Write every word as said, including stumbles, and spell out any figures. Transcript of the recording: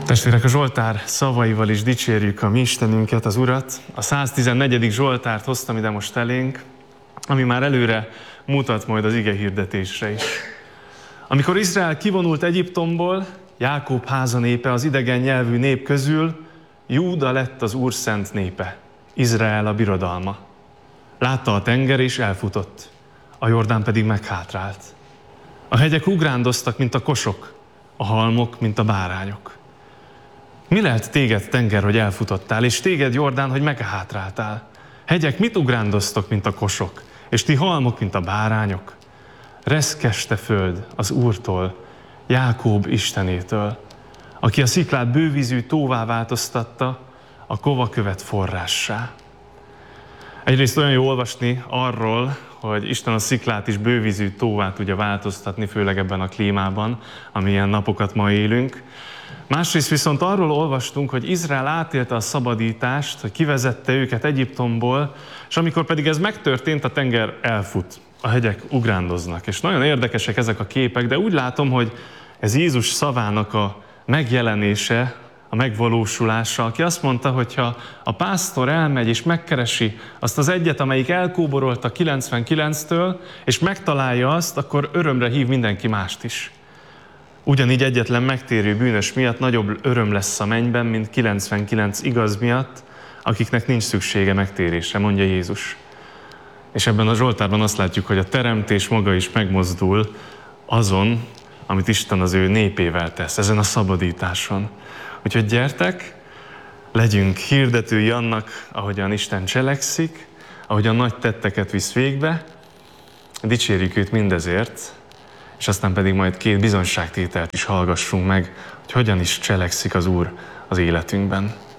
Testvérek, a Zsoltár szavaival is dicsérjük a mi Istenünket, az Urat. A száztizennegyedik Zsoltárt hoztam ide most elénk, ami már előre mutat majd az ige hirdetésre is. Amikor Izrael kivonult Egyiptomból, Jákob háza népe az idegen nyelvű nép közül, Júda lett az Úr szent népe, Izrael a birodalma. Látta a tenger és elfutott, a Jordán pedig meghátrált. A hegyek ugrándoztak, mint a kosok, a halmok, mint a bárányok. Mi lehet téged, tenger, hogy elfutottál, és téged, Jordán, hogy meghátráltál? Hegyek mit ugrándoztok, mint a kosok, és ti halmok, mint a bárányok? Reszkeste föld az Úrtól, Jákób Istenétől, aki a sziklát bővízű tóvá változtatta, a kovakövet forrássá. Egyrészt olyan jó olvasni arról, hogy Isten a sziklát is bővízű tóvá tudja változtatni, főleg ebben a klímában, amilyen napokat ma élünk. Másrészt viszont arról olvastunk, hogy Izrael átélte a szabadítást, hogy kivezette őket Egyiptomból, és amikor pedig ez megtörtént, a tenger elfut, a hegyek ugrándoznak. És nagyon érdekesek ezek a képek, de úgy látom, hogy ez Jézus szavának a megjelenése, a megvalósulása, aki azt mondta, hogy ha a pásztor elmegy és megkeresi azt az egyet, amelyik elkóborolt a kilencvenkilenctől, és megtalálja azt, akkor örömre hív mindenki mást is. Ugyanígy egyetlen megtérő bűnös miatt nagyobb öröm lesz a mennyben, mint kilencvenkilenc igaz miatt, akiknek nincs szüksége megtérésre, mondja Jézus. És ebben a Zsoltárban azt látjuk, hogy a teremtés maga is megmozdul azon, amit Isten az ő népével tesz, ezen a szabadításon. Úgyhogy gyertek, legyünk hirdetői annak, ahogyan Isten cselekszik, ahogyan nagy tetteket visz végbe, dicsérjük őt mindezért, és aztán pedig majd két bizonyságtételt is hallgassunk meg, hogy hogyan is cselekszik az Úr az életünkben.